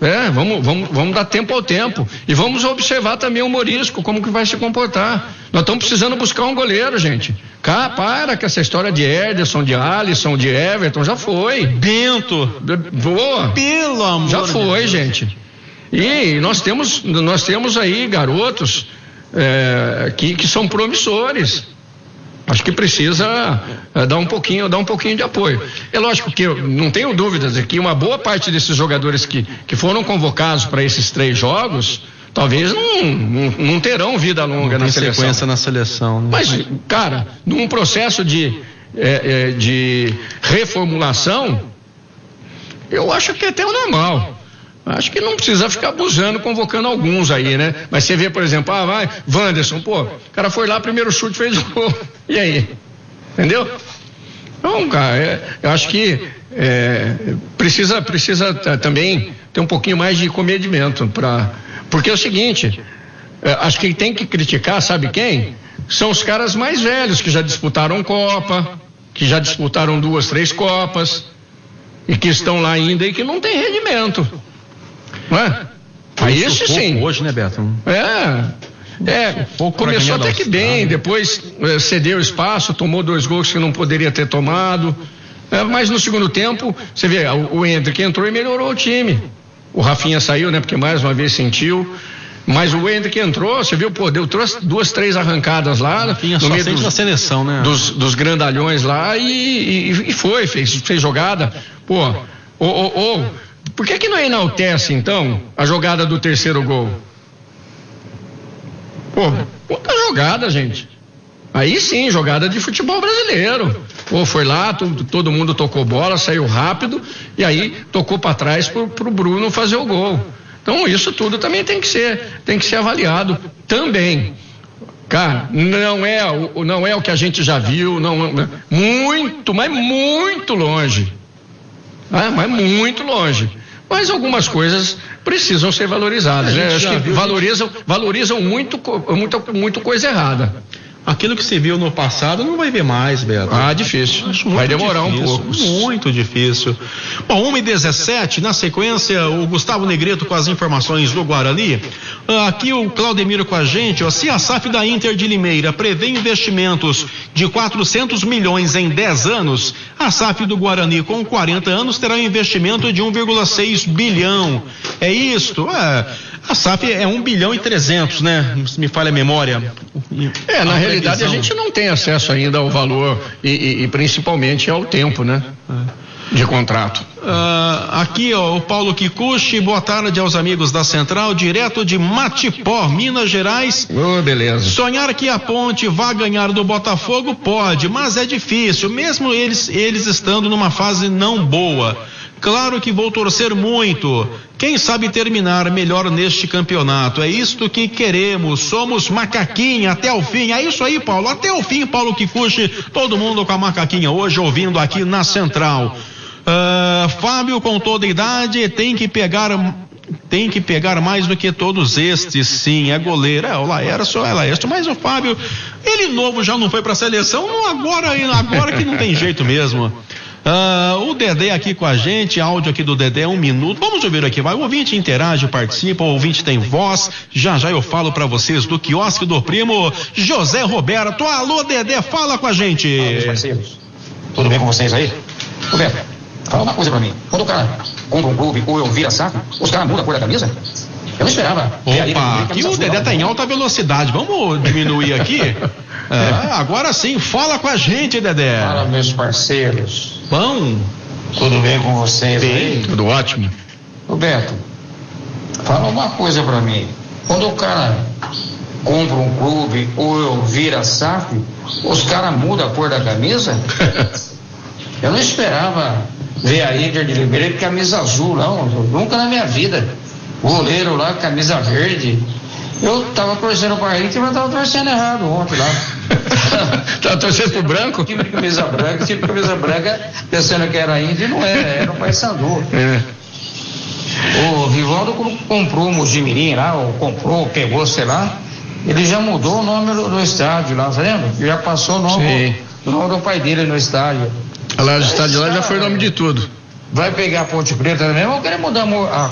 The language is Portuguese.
Vamos dar tempo ao tempo. E vamos observar também o Morisco, como que vai se comportar. Nós estamos precisando buscar um goleiro, gente. Para com essa história de Ederson, de Alisson, de Everton, já foi. Bento. Boa. Pelo amor. Já foi, gente. E nós temos aí garotos que são promissores. Acho que precisa dar um pouquinho de apoio. É lógico que eu não tenho dúvidas de que uma boa parte desses jogadores que foram convocados para esses 3 jogos, talvez não terão vida longa na seleção. Sequência na seleção. Né? Mas, cara, num processo de reformulação, eu acho que é até o normal. Acho que não precisa ficar abusando, convocando alguns aí, né? Mas você vê, por exemplo, vai, Wanderson, o cara foi lá, primeiro chute, fez o gol. E aí? Entendeu? Então, cara, eu acho que precisa também ter um pouquinho mais de comedimento porque é o seguinte, acho que tem que criticar, sabe quem? São os caras mais velhos que já disputaram Copa, que já disputaram 2, 3 Copas e que estão lá ainda e que não tem rendimento. Não é? Aí esse sim. Hoje, né, Beto? Começou até que bem, depois cedeu espaço, tomou 2 gols que não poderia ter tomado. Mas no segundo tempo, você vê, o Hendrick entrou e melhorou o time. O Rafinha saiu, né? Porque mais uma vez sentiu. Mas o Hendrick entrou, você viu, trouxe 2, 3 arrancadas lá. No meio da seleção, né? Dos grandalhões lá e fez jogada. Por que não enaltece, então, a jogada do 3º gol? Outra jogada, gente. Aí sim, jogada de futebol brasileiro. Foi lá, todo mundo tocou bola, saiu rápido, e aí tocou para trás pro Bruno fazer o gol. Então isso tudo também tem que ser avaliado também. Cara, não é o que a gente já viu, mas muito longe. Mas muito longe. Mas algumas coisas precisam ser valorizadas, né? Acho que valorizam muito coisa errada. Aquilo que se viu no passado não vai ver mais, Beto. Difícil. Vai demorar um pouco. Muito difícil. Bom, 1h17, na sequência, o Gustavo Negreto com as informações do Guarani. Aqui o Claudemiro com a gente, se a SAF da Inter de Limeira prevê investimentos de 400 milhões em 10 anos, a SAF do Guarani com 40 anos terá um investimento de 1,6 bilhão. É isto? A SAF é 1 bilhão e 300, né? Se me falha a memória. Na realidade a gente não tem acesso ainda ao valor e principalmente ao tempo, né? De contrato. Aqui, o Paulo Kikuchi, boa tarde aos amigos da Central, direto de Matipó, Minas Gerais. Beleza. Sonhar que a Ponte vá ganhar do Botafogo pode, mas é difícil, mesmo eles estando numa fase não boa. Claro que vou torcer muito. Quem sabe terminar melhor neste campeonato. É isto que queremos. Somos macaquinha até o fim. É isso aí, Paulo. Até o fim, Paulo Kikuchi. Todo mundo com a macaquinha hoje, ouvindo aqui na Central. Fábio, com toda a idade, tem que pegar mais do que todos estes, sim, é goleiro, o Laércio, mas o Fábio, ele novo já não foi pra seleção, agora que não tem jeito mesmo. O Dedé aqui com a gente, áudio aqui do Dedé, 1 minuto, vamos ouvir aqui, vai, o ouvinte interage, participa, o ouvinte tem voz, já eu falo pra vocês do quiosque do primo José Roberto. Alô, Dedé, fala com a gente. Olá, meus parceiros, tudo bem com vocês aí? Roberto, fala uma coisa pra mim, quando o cara compra um clube ou eu vira saco, os caras mudam a cor da camisa? Eu não esperava. Opa, aqui o Dedé tá em alta velocidade, vamos diminuir aqui? Agora sim, fala com a gente, Dedé. Fala, meus parceiros. Bom? Tudo bem com vocês aí? Tudo ótimo. Roberto, fala uma coisa pra mim, quando o cara compra um clube ou eu vira SAF, os caras mudam a cor da camisa? Eu não esperava ver a Inter de Limeira de camisa azul, não, nunca na minha vida. O goleiro lá, camisa verde. Eu tava torcendo para a Inter, mas tava torcendo errado ontem lá. Tava torcendo pro branco? Time de camisa branca, pensando que era Inter, não era o Paysandu. O Rivaldo comprou o Mojimirim lá, pegou, sei lá, ele já mudou o nome do estádio lá, tá vendo? Já passou o nome do pai dele no estádio. Lá no estádio lá já foi o nome de tudo. Vai pegar a Ponte Preta mesmo ou querer mudar a